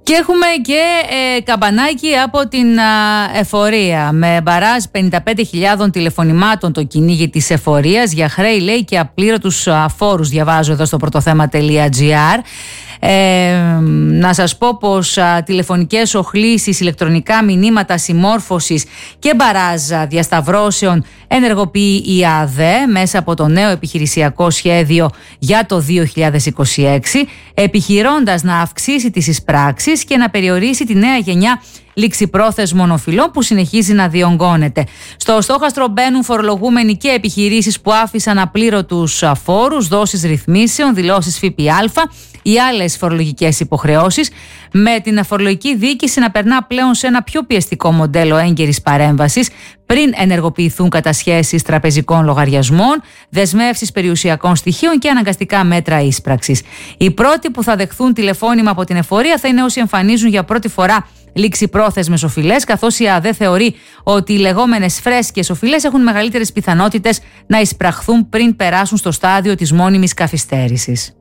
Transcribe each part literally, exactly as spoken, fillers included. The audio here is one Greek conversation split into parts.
Και έχουμε και ε, καμπανάκι από την α, εφορία. Με μπαράζ πενήντα πέντε χιλιάδων τηλεφωνημάτων το κυνήγι της εφορίας για χρέη, λέει, και απλήρωτους α, φόρους. Διαβάζω εδώ στο πρωτοθέμα.gr. Ε, να σας πω πως α, τηλεφωνικές οχλήσεις, ηλεκτρονικά μηνύματα συμμόρφωσης και μπαράζ διασταυρώσεων ενεργοποιεί η ΑΔΕ μέσα από το νέο επιχειρησιακό σχέδιο για το δύο χιλιάδες είκοσι έξι, επιχειρώντας να αυξήσει τις εισπράξεις και να περιορίσει τη νέα γενιά ληξιπρόθεσμων οφειλών που συνεχίζει να διονγκώνεται. Στο στόχαστρο μπαίνουν φορολογούμενοι και επιχειρήσεις που άφησαν απλήρωτους φόρους, δόσεις ρυθμίσεων, δηλώσεις ΦΠΑ ή άλλες φορολογικές υποχρεώσεις, με την φορολογική διοίκηση να περνά πλέον σε ένα πιο πιεστικό μοντέλο έγκαιρης παρέμβασης πριν ενεργοποιηθούν κατασχέσεις τραπεζικών λογαριασμών, δεσμεύσεις περιουσιακών στοιχείων και αναγκαστικά μέτρα ίσπραξης. Οι πρώτοι που θα δεχθούν τηλεφώνημα από την εφορία θα είναι όσοι εμφανίζουν για πρώτη φορά ληξιπρόθεσμες οφειλές, καθώς η ΑΔΕ θεωρεί ότι οι λεγόμενες φρέσκες οφειλές έχουν μεγαλύτερες πιθανότητες να εισπραχθούν πριν περάσουν στο στάδιο της μόνιμης καθυστέρησης.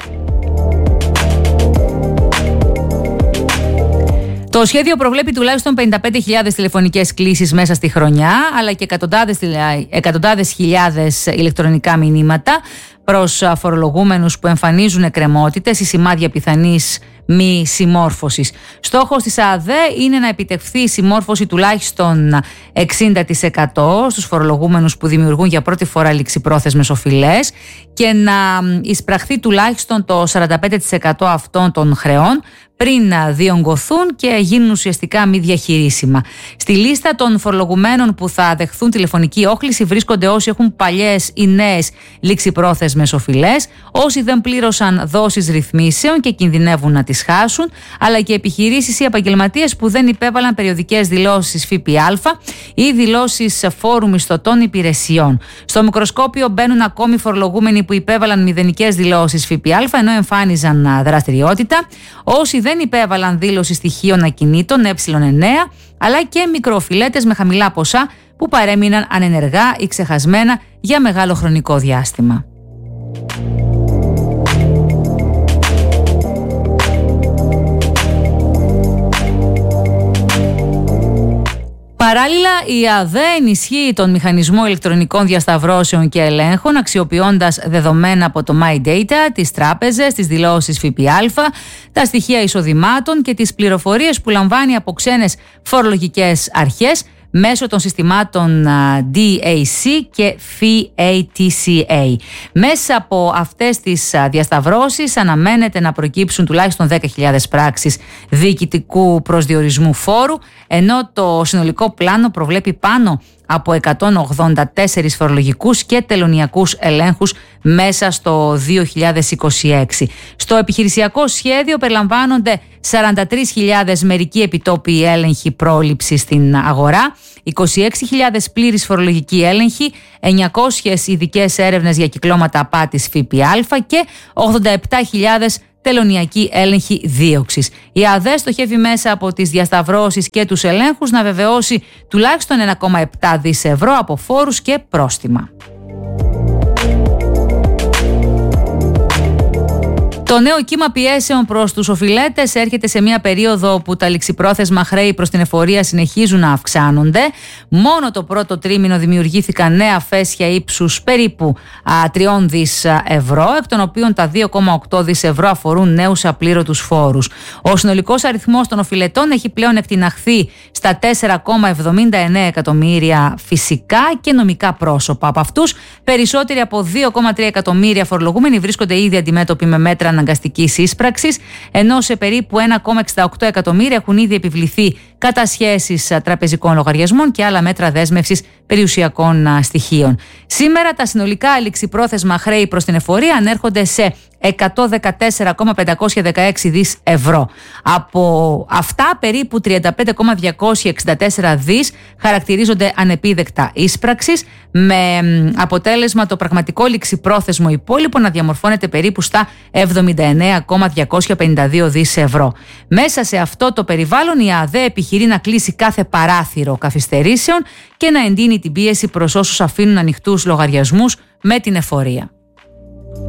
Το σχέδιο προβλέπει τουλάχιστον πενήντα πέντε χιλιάδες τηλεφωνικές κλήσεις μέσα στη χρονιά, αλλά και εκατοντάδες, εκατοντάδες χιλιάδες ηλεκτρονικά μηνύματα προς φορολογούμενους που εμφανίζουν εκκρεμότητες ή σημάδια πιθανής μη συμμόρφωσης. Στόχος της ΑΔΕ είναι να επιτευχθεί η συμμόρφωση τουλάχιστον εξήντα τοις εκατό στους φορολογούμενους που δημιουργούν για πρώτη φορά ληξιπρόθεσμες οφειλές και να εισπραχθεί τουλάχιστον το σαράντα πέντε τοις εκατό αυτών των χρεών πριν διονγκωθούν και γίνουν ουσιαστικά μη διαχειρίσιμα. Στη λίστα των φορολογουμένων που θα δεχθούν τηλεφωνική όχληση βρίσκονται όσοι έχουν παλιές ή νέες ληξιπρόθεσμες οφειλές, όσοι δεν πλήρωσαν δόσεις ρυθμίσεων και κινδυνεύουν να τις χάσουν, αλλά και επιχειρήσεις ή επαγγελματίες που δεν υπέβαλαν περιοδικές δηλώσεις ΦΠΑ ή δηλώσεις φόρου μισθωτών υπηρεσιών. Στο μικροσκόπιο μπαίνουν ακόμη φορολογούμενοι που υπέβαλαν μηδενικές δηλώσεις ΦΠΑ ενώ εμφάνιζαν δραστηριότητα, όσοι δεν υπέβαλαν δήλωση στοιχείων ακινήτων ε εννέα, αλλά και μικροοφιλέτες με χαμηλά ποσά που παρέμειναν ανενεργά ή ξεχασμένα για μεγάλο χρονικό διάστημα. Παράλληλα, η ΑΔΕ ενισχύει τον μηχανισμό ηλεκτρονικών διασταυρώσεων και ελέγχων, αξιοποιώντας δεδομένα από το MyData, τις τράπεζες, τις δηλώσεις ΦΠΑ, τα στοιχεία εισοδημάτων και τις πληροφορίες που λαμβάνει από ξένες φορολογικές αρχές μέσω των συστημάτων ντι έι σι και φατκα. Μέσα από αυτές τις διασταυρώσεις αναμένεται να προκύψουν τουλάχιστον δέκα χιλιάδες πράξεις διοικητικού προσδιορισμού φόρου, ενώ το συνολικό πλάνο προβλέπει πάνω από εκατόν ογδόντα τέσσερις φορολογικούς και τελωνειακούς ελέγχους μέσα στο δύο χιλιάδες είκοσι έξι. Στο επιχειρησιακό σχέδιο περιλαμβάνονται σαράντα τρεις χιλιάδες μερικοί επιτόπιοι έλεγχοι πρόληψη στην αγορά, είκοσι έξι χιλιάδες πλήρης φορολογικοί έλεγχοι, εννιακόσιες ειδικές έρευνες για κυκλώματα απάτης ΦΠΑ και ογδόντα επτά χιλιάδες τελωνειακή έλεγχη δίωξης. Η ΑΔΕ στοχεύει μέσα από τις διασταυρώσεις και τους ελέγχους να βεβαιώσει τουλάχιστον ένα κόμμα επτά δισεκατομμύρια ευρώ από φόρους και πρόστιμα. Το νέο κύμα πιέσεων προς τους οφειλέτες έρχεται σε μια περίοδο που τα ληξιπρόθεσμα χρέη προς την εφορία συνεχίζουν να αυξάνονται. Μόνο το πρώτο τρίμηνο δημιουργήθηκαν νέα φέσια ύψους περίπου τρία δισεκατομμύρια ευρώ, εκ των οποίων τα δύο κόμμα οκτώ δισεκατομμύρια ευρώ αφορούν νέους απλήρωτους φόρους. Ο συνολικός αριθμός των οφειλετών έχει πλέον εκτιναχθεί στα τέσσερα κόμμα εβδομήντα εννέα εκατομμύρια φυσικά και νομικά πρόσωπα. Από αυτούς, περισσότεροι από δύο κόμμα τρία εκατομμύρια φορολογούμενοι βρίσκονται ήδη αντιμέτωποι με μέτρα αναγκαστικής ίσπραξης, ενώ σε περίπου ένα κόμμα εξήντα οκτώ εκατομμύρια έχουν ήδη επιβληθεί κατασχέσεις τραπεζικών λογαριασμών και άλλα μέτρα δέσμευσης περιουσιακών στοιχείων. Σήμερα τα συνολικά ληξιπρόθεσμα χρέη προς την εφορία ανέρχονται σε εκατόν δεκατέσσερα κόμμα πεντακόσια δεκαέξι δισεκατομμύρια ευρώ. Από αυτά, περίπου τριάντα πέντε κόμμα διακόσια εξήντα τέσσερα δισεκατομμύρια χαρακτηρίζονται ανεπίδεκτα ίσπραξης, με αποτέλεσμα το πραγματικό ληξιπρόθεσμο υπόλοιπο να διαμορφώνεται περίπου στα εβδομήντα εννέα κόμμα διακόσια πενήντα δύο δισεκατομμύρια ευρώ. Μέσα σε αυτό το περιβάλλον, η ΑΔΕ επιχειρεί να κλείσει κάθε παράθυρο καθυστερήσεων και να εντείνει την πίεση προς όσους αφήνουν ανοιχτούς λογαριασμούς με την εφορία.